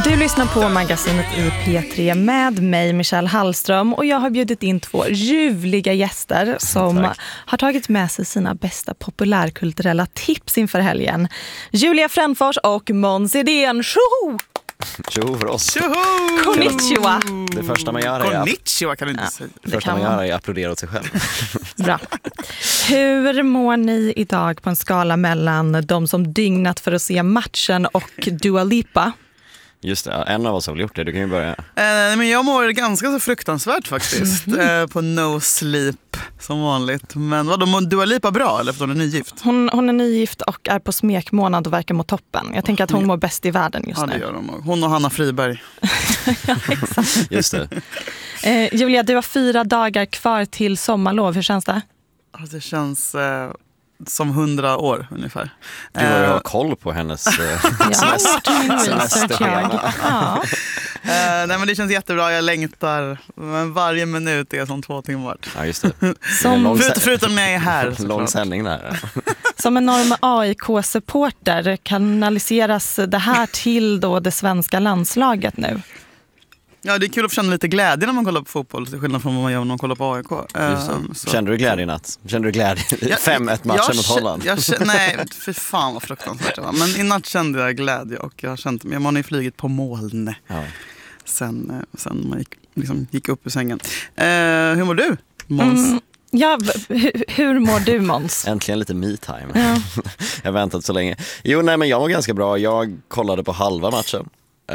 Du lyssnar på Magasinet i P3 med mig, Michelle Hallström, och jag har bjudit in 2 ljuvliga gäster som har tagit med sig sina bästa populärkulturella tips inför helgen. Julia Frändfors och Måns Edén. Tjoho! Tjoho för oss. Tjoho! Konnichiwa! Det första man gör är Konnichiwa kan du inte säga. Det första man gör är att applådera åt sig själv. Bra. Hur mår ni idag på en skala mellan de som dygnat för att se matchen och Dua Lipa? Just det, en av oss har väl gjort det. Du kan ju börja. Men jag mår ganska så fruktansvärt faktiskt. På no sleep som vanligt. Men vadå, mår Dua Lipa bra eller för hon är nygift? Hon är nygift och är på smekmånad och verkar må toppen. Jag tänker att hon mår bäst i världen just nu. Ja, det gör hon. Hon och Hanna Friberg. Ja, exakt. Just det. Julia, du har 4 dagar kvar till sommarlov. Hur känns det? Det känns som 100 år ungefär. Du har ju ha koll på hennes research. Ja. Nej, men det känns jättebra, jag längtar. Men varje minut är som 2 timmar. Ja, just det. Förutom när jag är här. Lång sändning där. Som enorm AIK-supporter kanaliseras det här till då det svenska landslaget nu? Ja, det är kul att känna lite glädje när man kollar på fotboll, till skillnad från vad man gör när man kollar på AIK. Kände du glädje i natt? Kände du glädje? 5-1-matchen mot Holland? Nej, för fan vad fruktansvärt det var. Men i natt kände jag glädje och jag har känt mig. Man har ju flugit på moln sen man gick upp ur sängen. Hur mår du, Måns? Ja, hur mår du, Måns? Äntligen lite me-time. Ja. Jag har väntat så länge. Men jag mår ganska bra. Jag kollade på halva matchen.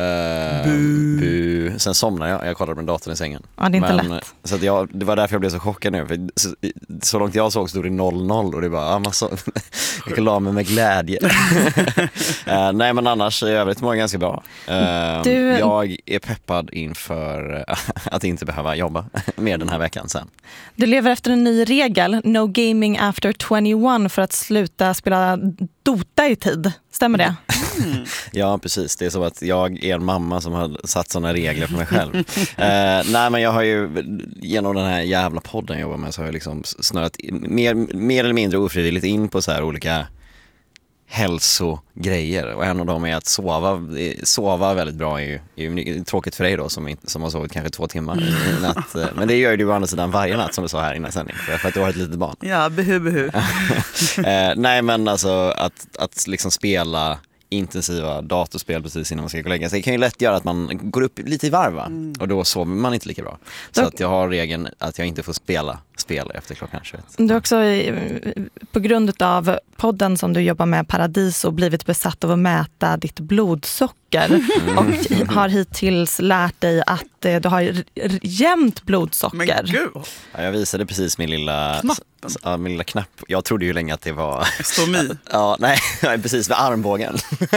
Sen somnade jag kollade på datorn i sängen. Ja, det är inte lätt. Så att det var därför jag blev så chockad nu, för så långt jag såg stod det 0-0 och det bara jag kan la mig med glädje. Nej, men annars i övrigt mår jag ganska bra. Jag är peppad inför att inte behöva jobba mer den här veckan sen. Du lever efter en ny regel, no gaming after 21, för att sluta spela Dota i tid. Stämmer det? Ja, precis. Det är så att jag är en mamma som har satt såna regler för mig själv. Nej, men jag har ju genom den här jävla podden jag jobbar med, så har jag liksom snöat mer eller mindre ofrivilligt in på så här olika hälsogrejer, och en av dem är att sova väldigt bra är ju tråkigt för dig då som har sovit kanske 2 timmar i natt, men det gör du å andra sidan varje natt som du sa här innan sändning, för att du har ett litet barn. Ja, behu. Nej, men alltså att liksom spela intensiva datorspel precis innan man ska gå och lägga sig, det kan ju lätt göra att man går upp lite i varv, och då sover man inte lika bra. Så att jag har regeln att jag inte får spela spel efter klockan 21. Du har också på grund av podden som du jobbar med, Paradiso, blivit besatt av att mäta ditt blodsocker och har hittills lärt dig att du har jämnt blodsocker. Men gud! Ja, jag visade precis min lilla knapp. Jag trodde ju länge att det var stomi. Ja, nej, precis vid armbågen.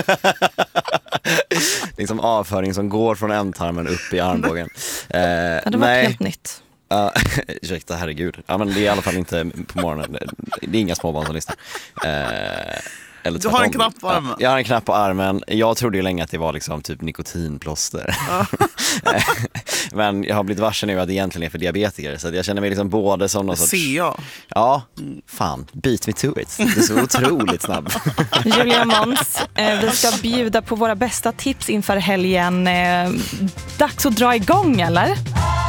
Liksom avföring som går från ändtarmen upp i armbågen. Det var helt nytt. Ursäkta, herregud. Ja, men det är i alla fall inte på morgonen. Det är inga småbarn som lyssnar. Du har en knapp på armen. Jag har en knapp på armen. Jag trodde ju länge att det var liksom typ nikotinplåster. Men jag har blivit varse nu att det egentligen är för diabetiker. Så jag känner mig liksom både som någon sorts... CA. Ja, fan. Beat me to it. Det är så otroligt snabb. Julia, Måns, vi ska bjuda på våra bästa tips inför helgen. Dags att dra igång, eller?